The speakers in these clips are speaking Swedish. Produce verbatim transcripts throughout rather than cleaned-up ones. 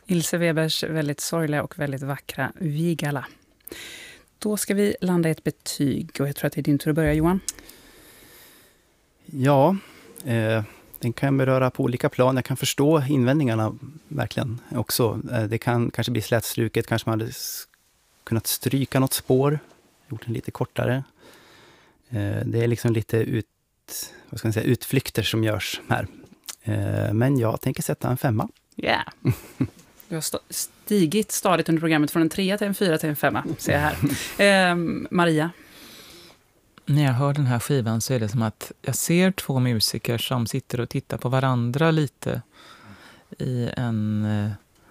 Ilse Webers väldigt sorgliga och väldigt vackra Vigala. Då ska vi landa i ett betyg och jag tror att det är din tur att börja, Johan. Ja, eh, den kan beröra på olika plan. Jag kan förstå invändningarna verkligen också. Eh, det kan kanske bli slätstruket, kanske man hade s- kunnat stryka något spår, gjort den lite kortare. Eh, det är liksom lite ut, vad ska man säga, utflykter som görs här. Eh, men jag tänker sätta en femma. Ja. Yeah. Du har st- stigit stadigt under programmet från en trea till en fyra till en femma, ser jag här. Eh, Maria? När jag hör den här skivan så är det som att jag ser två musiker som sitter och tittar på varandra lite i en eh,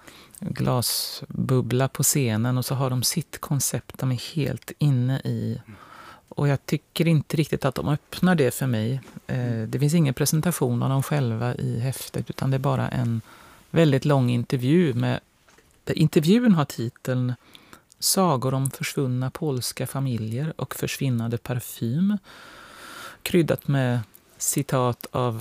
glasbubbla på scenen och så har de sitt koncept de är helt inne i. Och jag tycker inte riktigt att de öppnar det för mig. Eh, det finns ingen presentation av dem själva i häftet utan det är bara en väldigt lång intervju med, där intervjun har titeln Sagor om försvunna polska familjer och försvinnande parfym. Kryddat med citat av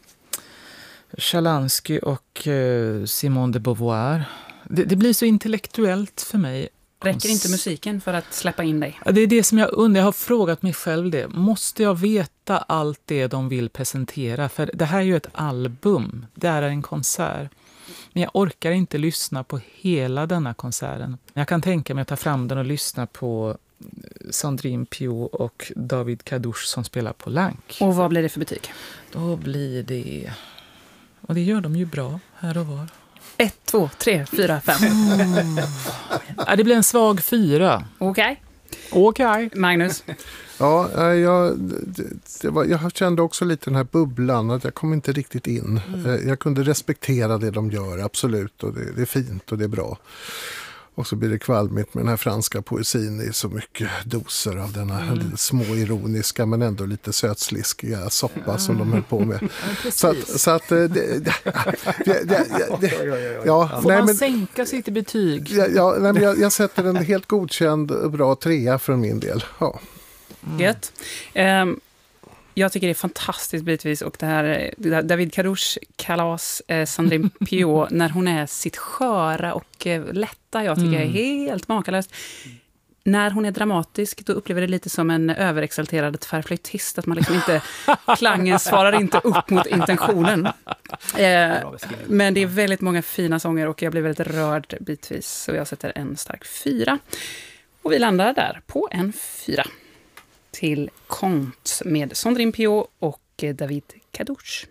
Shalansky och eh, Simone de Beauvoir. Det, det blir så intellektuellt för mig. Räcker inte musiken för att släppa in dig? Det är det som jag undrar. Jag har frågat mig själv det. Måste jag veta allt det de vill presentera? För det här är ju ett album. Det är en konsert. Men jag orkar inte lyssna på hela denna konserten. Jag kan tänka mig att ta fram den och lyssna på Sandrine Piot och David Kadouche som spelar på lank. Och vad blir det för betyg? Då blir det... Och det gör de ju bra här och var. Ett, två, tre, fyra, fem. Mm. Ja, det blir en svag fyra. Okej. Okej. Okay. Magnus? Ja, jag, det, det var, jag kände också lite den här bubblan att jag kom inte riktigt in. Mm. Jag kunde respektera det de gör, absolut. Och det, det är fint och det är bra. Och så blir det kvalmigt med den här franska poesin i så mycket doser av denna mm. små ironiska men ändå lite sötsliskiga soppa mm. som de höll på med. Ja, så att, så att det, det, det, det, det, ja, får nej, man men, sänka sitt betyg? Ja, ja, nej, men jag, jag sätter en helt godkänd bra trea för min del. Ja. Mm. Gött. Um, jag tycker det är fantastiskt bitvis och det här David Kadouche kalas eh, Sandrine Piot när hon är sitt sköra och eh, lätta, jag tycker mm. är helt makalöst. När hon är dramatisk då upplever det lite som en överexalterad tvärflöjtist att man liksom inte, klangen svarar inte upp mot intentionen. Eh, men det är väldigt många fina sånger och jag blir väldigt rörd bitvis så jag sätter en stark fyra. Och vi landar där på en fyra. Till Kont med Sandrine Piot och David Kadouche.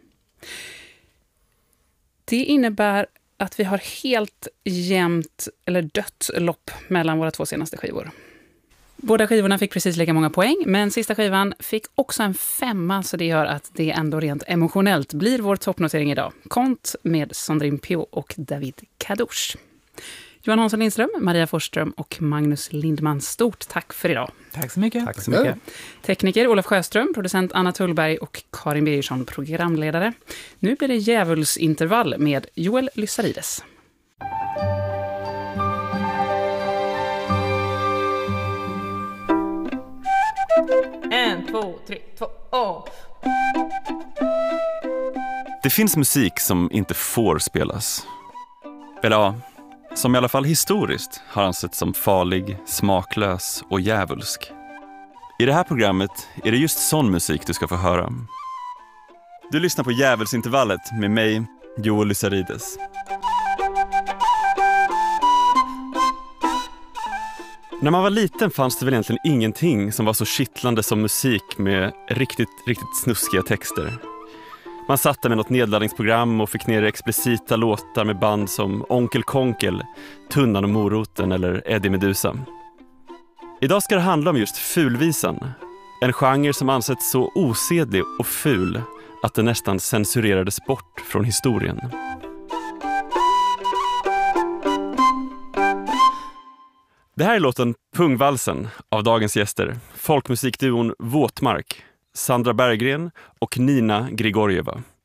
Det innebär att vi har helt jämnt eller dött lopp mellan våra två senaste skivor. Båda skivorna fick precis lika många poäng, men sista skivan fick också en femma så det gör att det ändå rent emotionellt blir vår toppnotering idag. Kont med Sandrine Piot och David Kadouche. Johan Hansson Lindström, Maria Forsström och Magnus Lindman, stort tack för idag. Tack så mycket. Tack så mycket. Tekniker Olof Sjöström, producent Anna Tullberg och Karin Birgersson, programledare. Nu blir det djävulsintervall med Joel Lyssarides. En, två, tre, två, åh! Det finns musik som inte får spelas. Eller ja, som i alla fall historiskt har ansetts som farlig, smaklös och djävulsk. I det här programmet är det just sån musik du ska få höra. Du lyssnar på Djävulsintervallet med mig, Joel Lyssarides. När man var liten fanns det väl egentligen ingenting som var så kittlande som musik med riktigt, riktigt snuskiga texter. Man satt där med något nedladdningsprogram och fick ner explicita låtar med band som Onkel Konkel, Tunnan och Moroten eller Eddie Meduza. Idag ska det handla om just fulvisan. En genre som ansetts så osedlig och ful att den nästan censurerades bort från historien. Det här är låten Pungvalsen av dagens gäster. Folkmusikduon Våtmark, Sandra Berggren och Nina Grigorjeva.